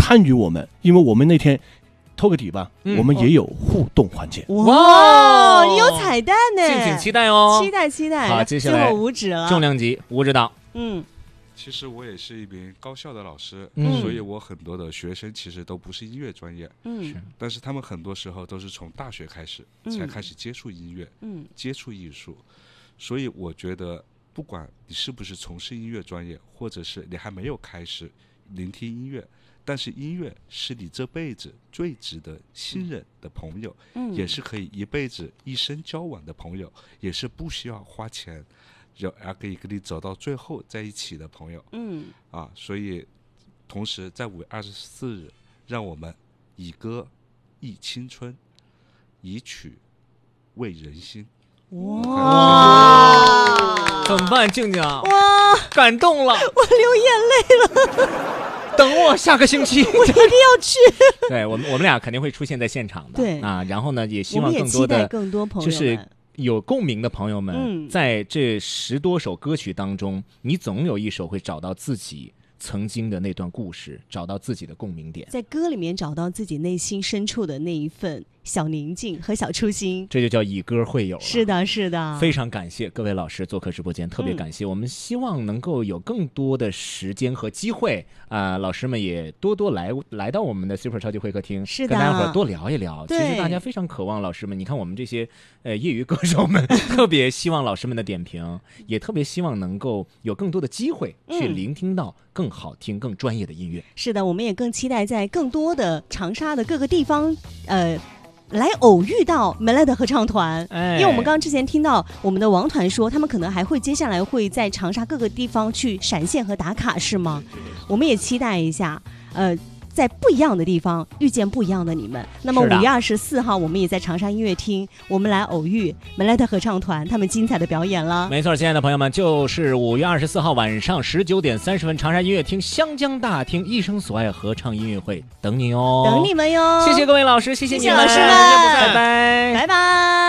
参与我们，因为我们那天透个底吧，我们也有互动环节。 哇，你有彩蛋呢， 敬请期待哦， 期待。 好，接下来最后5指了， 重量级吴指导。 其实我也是一名高校的老师，所以我很多的学生其实都不是音乐专业，但是他们很多时候都是从大学开始才开始接触音乐，接触艺术，所以我觉得不管你是不是从事音乐专业，或者是你还没有开始聆听音乐，但是音乐是你这辈子最值得信任的朋友，也是可以一辈子一生交往的朋友，也是不需要花钱而可以跟你走到最后在一起的朋友，所以同时在5月24日，让我们以歌忆青春，以曲慰人心。 哇， 怎么办，静静？哇，感动了，我流眼泪了。 等我下个星期， 我一定要去。 对，我们俩肯定会出现在现场的。 对啊，然后呢，也希望更多朋友们，就是有共鸣的朋友们，在这10多首歌曲当中，你总有一首会找到自己曾经的那段故事，找到自己的共鸣点， 在歌里面找到自己内心深处的那一份小宁静和小初心， 这就叫以歌会友。 是的，是的， 非常感谢各位老师做客直播间，特别感谢。我们希望能够有更多的时间和机会老师们也多多来到我们的 Super 超级会客厅， 是的， 跟大家伙多聊一聊。其实大家非常渴望老师们，你看我们这些业余歌手们特别希望老师们的点评，也特别希望能够有更多的机会去聆听到更好听、更专业的音乐。 是的，我们也更期待在更多的长沙的各个地方，来偶遇到门来的合唱团，因为我们刚刚之前听到我们的王团说，他们可能还会接下来会在长沙各个地方去闪现和打卡，是吗？我们也期待一下，在不一样的地方遇见不一样的你们。那么5月24号，我们也在长沙音乐厅，我们来偶遇门来的合唱团他们精彩的表演了。 没错，亲爱的朋友们，就是5月24号晚上19点30分，长沙音乐厅湘江大厅一生所爱合唱音乐会等你哦， 等你们哟！ 谢谢各位老师，谢谢你们， 老师们， 拜拜， 拜拜。